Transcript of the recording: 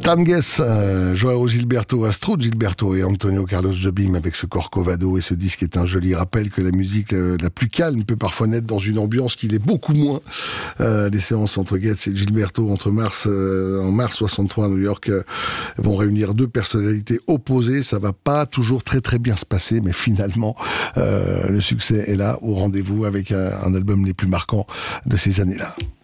Tangues, Joao Gilberto, Astrud Gilberto et Antonio Carlos Jobim avec ce Corcovado, et ce disque est un joli rappel que la musique la plus calme peut parfois naître dans une ambiance qui l'est beaucoup moins. Les séances entre Getz et Gilberto en mars 63 à New York vont réunir deux personnalités opposées. Ça va pas toujours très très bien se passer, mais finalement le succès est là, au rendez-vous avec un album les plus marquants de ces années-là.